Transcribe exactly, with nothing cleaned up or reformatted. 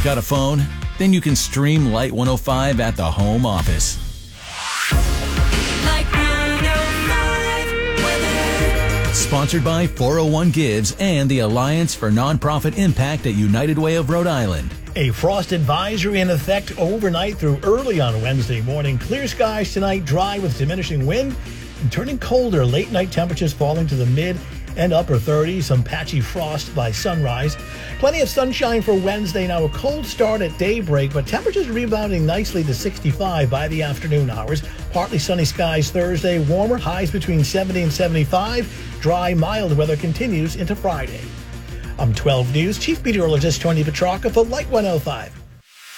Got a phone? Then you can stream Light one oh five at the home office. Light one oh five weather. Sponsored by four oh one Gives and the Alliance for Nonprofit Impact at United Way of Rhode Island. A frost advisory in effect overnight through early on Wednesday morning. Clear skies tonight, dry with diminishing wind and turning colder. Late night temperatures falling to the mid and upper thirties. Some patchy frost by sunrise. Plenty of sunshine for Wednesday. Now a cold start at daybreak, but temperatures rebounding nicely to sixty-five by the afternoon hours. Partly sunny skies Thursday. Warmer, highs between seventy and seventy-five. Dry, mild weather continues into Friday. I'm twelve News Chief Meteorologist Tony Petrarca for Light one oh five.